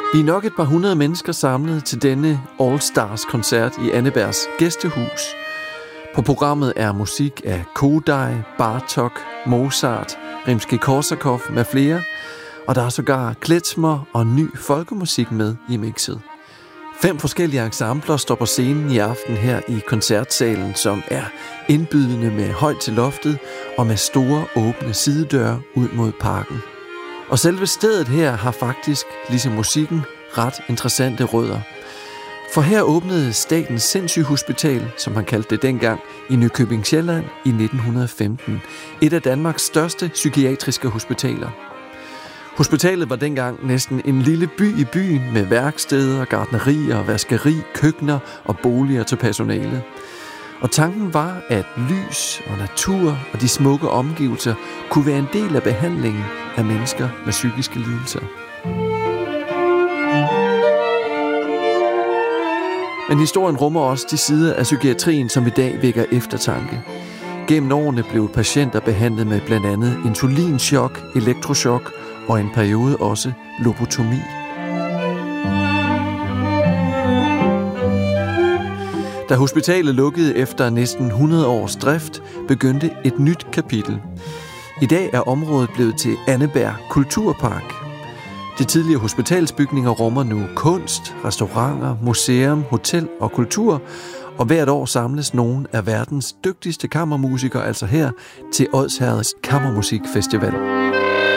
Vi er nok et par hundrede mennesker samlet til denne All-Stars-koncert i Annebergs gæstehus. På programmet er musik af Kodai, Bartok, Mozart, Rimskij-Korsakov med flere, og der er sågar klezmer og ny folkemusik med i mixet. 5 forskellige ensembler står på scenen i aften her i koncertsalen, som er indbydende med højt til loftet og med store åbne sidedøre ud mod parken. Og selve stedet her har faktisk, ligesom musikken, ret interessante rødder. For her åbnede Statens Sindssygehospital, som man kaldte det dengang, i Nykøbing Sjælland i 1915. Et af Danmarks største psykiatriske hospitaler. Hospitalet var dengang næsten en lille by i byen med værksteder, gartnerier, vaskeri, køkkener og boliger til personalet. Og tanken var, at lys og natur og de smukke omgivelser kunne være en del af behandlingen af mennesker med psykiske lidelser. Men historien rummer også de sider af psykiatrien, som i dag vækker eftertanke. Gennem årene blev patienter behandlet med blandt andet insulinchok, elektrochok og en periode også lobotomi. Da hospitalet lukkede efter næsten 100 års drift, begyndte et nyt kapitel. I dag er området blevet til Anneberg Kulturpark. De tidligere hospitalsbygninger rummer nu kunst, restauranter, museum, hotel og kultur, og hvert år samles nogle af verdens dygtigste kammermusikere altså her til Odsherreds Kammermusikfestival.